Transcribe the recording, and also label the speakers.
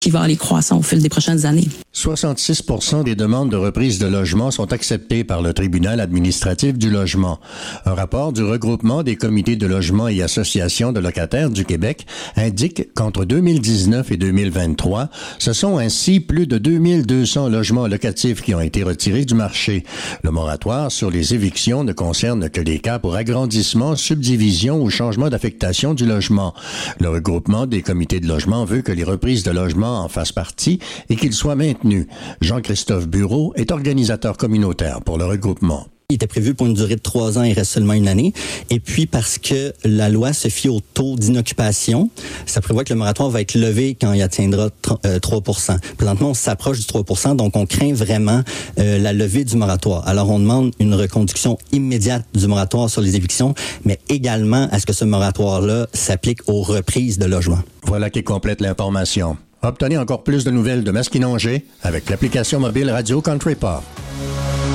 Speaker 1: qui va aller croissant au fil des prochaines années.
Speaker 2: 66% des demandes de reprise de logement sont acceptées par le tribunal administratif du logement. Un rapport du regroupement des comités de logement et associations de locataires du Québec indique qu'entre 2019 et 2023, ce sont ainsi plus de 2200 logements locatifs qui ont été retirés du marché. Le moratoire sur les évictions ne concerne que les cas pour agrandissement, subdivision ou changement d'affectation du logement. Le regroupement des comités de logement veut que les reprises de logement en fassent partie et qu'ils soient maintenus. Jean-Christophe Bureau est organisateur communautaire pour le regroupement.
Speaker 3: Il était prévu pour une durée de 3 ans, il reste seulement une année. Et puis, parce que la loi se fie au taux d'inoccupation, ça prévoit que le moratoire va être levé quand il atteindra 3%. Présentement, on s'approche du 3%, donc on craint vraiment la levée du moratoire. Alors, on demande une reconduction immédiate du moratoire sur les évictions, mais également à ce que ce moratoire-là s'applique aux reprises de logements.
Speaker 2: Voilà qui complète l'information. Obtenez encore plus de nouvelles de Masquinongé avec l'application mobile Radio Country Pop.